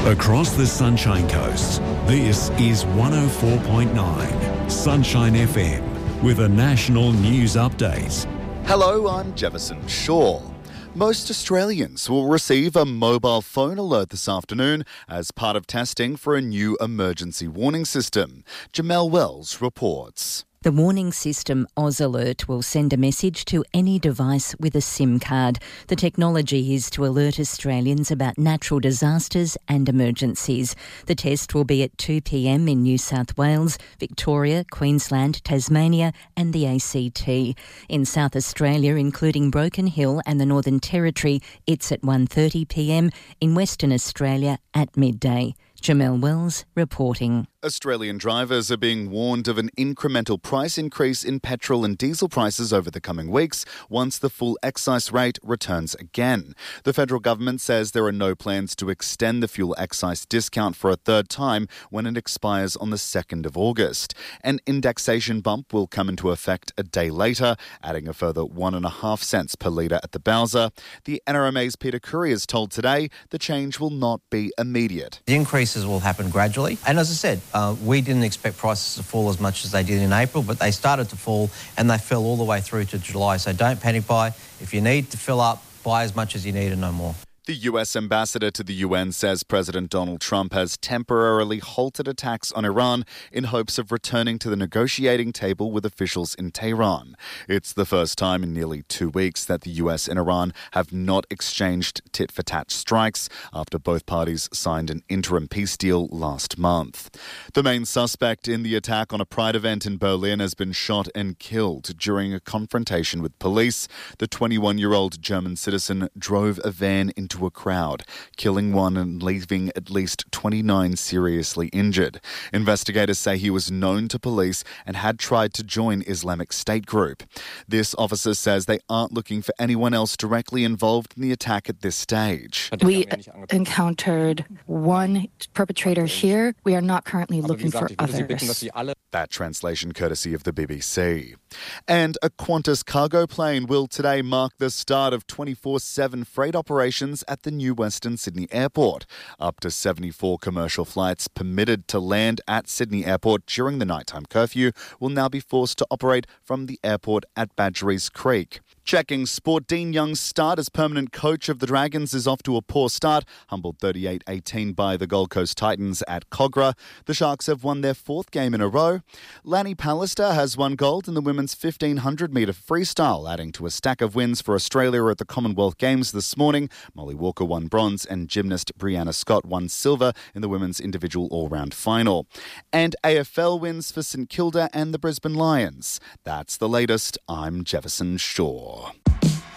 Across the Sunshine Coast, this is 104.9 Sunshine FM with a national news update. Hello, I'm Jefferson Shaw. Most Australians will receive a mobile phone alert this afternoon as part of testing for a new emergency warning system. Jamelle Wells reports. The warning system Oz Alert will send a message to any device with a SIM card. The technology is to alert Australians about natural disasters and emergencies. The test will be at 2 p.m. in New South Wales, Victoria, Queensland, Tasmania and the ACT. In South Australia, including Broken Hill and the Northern Territory, it's at 1:30 p.m. In Western Australia at midday. Jamelle Wells reporting. Australian drivers are being warned of an incremental price increase in petrol and diesel prices over the coming weeks once the full excise rate returns again. The federal government says there are no plans to extend the fuel excise discount for a third time when it expires on the 2nd of August. An indexation bump will come into effect a day later, adding a further 1.5 cents per litre at the Bowser. The NRMA's Peter Curry has told Today the change will not be immediate. The increases will happen gradually. And as I said, we didn't expect prices to fall as much as they did in April, but they started to fall and they fell all the way through to July. So don't panic buy. If you need to fill up, buy as much as you need and no more. The US ambassador to the UN says President Donald Trump has temporarily halted attacks on Iran in hopes of returning to the negotiating table with officials in Tehran. It's the first time in nearly 2 weeks that the US and Iran have not exchanged tit-for-tat strikes after both parties signed an interim peace deal last month. The main suspect in the attack on a Pride event in Berlin has been shot and killed during a confrontation with police. The 21-year-old German citizen drove a van into a crowd, killing one and leaving at least 29 seriously injured. Investigators say he was known to police and had tried to join Islamic State group. This officer says they aren't looking for anyone else directly involved in the attack at this stage. We encountered one perpetrator here. We are not currently looking for others. That translation courtesy of the BBC. And a Qantas cargo plane will today mark the start of 24/7 freight operations at the new Western Sydney Airport. Up to 74 commercial flights permitted to land at Sydney Airport during the nighttime curfew will now be forced to operate from the airport at Badgerys Creek. Checking sport, Dean Young's start as permanent coach of the Dragons is off to a poor start, humbled 38-18 by the Gold Coast Titans at Kogarah. The Sharks have won their 4th game in a row. Lanny Pallister has won gold in the women's 1500-metre freestyle, adding to a stack of wins for Australia at the Commonwealth Games this morning. Molly Walker won bronze and gymnast Brianna Scott won silver in the women's individual all-round final. And AFL wins for St Kilda and the Brisbane Lions. That's the latest. I'm Jefferson Shaw.